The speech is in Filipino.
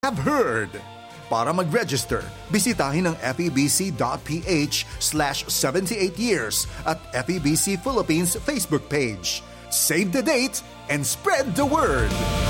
have heard. Para mag-register, bisitahin ang febc.ph/78years at FEBC Philippines Facebook page. Save the date and spread the word!